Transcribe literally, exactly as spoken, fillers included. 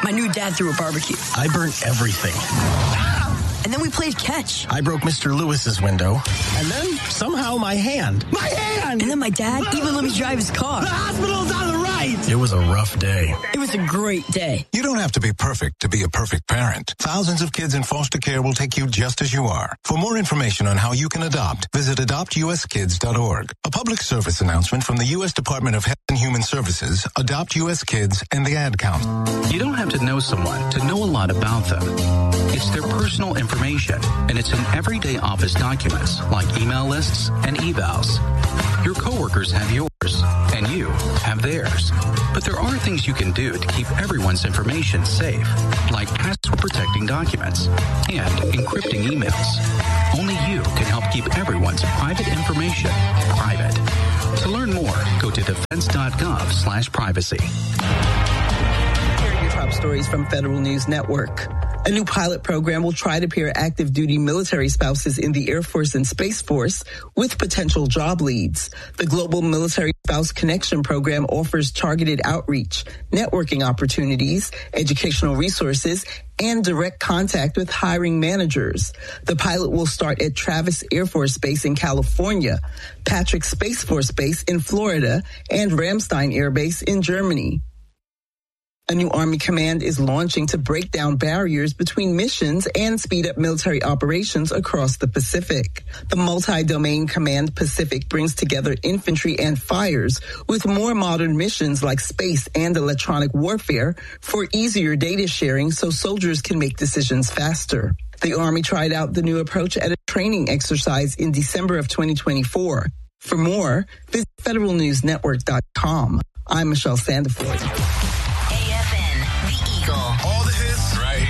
My new dad threw a barbecue. I burnt everything. And then we played catch. I broke Mister Lewis's window. And then, somehow, my hand. My hand! And then my dad even let me drive his car. The hospital's on the right! It was a rough day. It was a great day. You don't have to be perfect to be a perfect parent. Thousands of kids in foster care will take you just as you are. For more information on how you can adopt, visit adopt u s kids dot org. A public service announcement from the U S Department of Health and Human Services, Adopt U S Kids, and the Ad Council. You don't have to know someone to know a lot about them. It's their personal information, and it's in everyday office documents like email lists and evals. Your coworkers have yours, and you have theirs. But there are things you can do to keep everyone's information safe, like password protecting documents and encrypting emails. Only you can help keep everyone's private information private. To learn more, go to defense.gov slash privacy. Here are your top stories from Federal News Network. A new pilot program will try to pair active duty military spouses in the Air Force and Space Force with potential job leads. The Global Military Spouse Connection Program offers targeted outreach, networking opportunities, educational resources, and direct contact with hiring managers. The pilot will start at Travis Air Force Base in California, Patrick Space Force Base in Florida, and Ramstein Air Base in Germany. A new Army command is launching to break down barriers between missions and speed up military operations across the Pacific. The multi-domain Command Pacific brings together infantry and fires with more modern missions like space and electronic warfare for easier data sharing so soldiers can make decisions faster. The Army tried out the new approach at a training exercise in December of twenty twenty-four. For more, visit federal news network dot com. I'm Michelle Sandiford. All the hits right